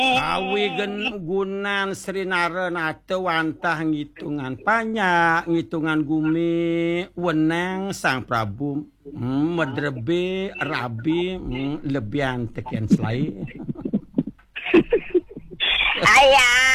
Awigen gunan Srinaren atau wantah ngitungan panyak, ngitungan gumi, wenang sang Prabu, medrebe, rabi, lebihan tekian selai. Ayah.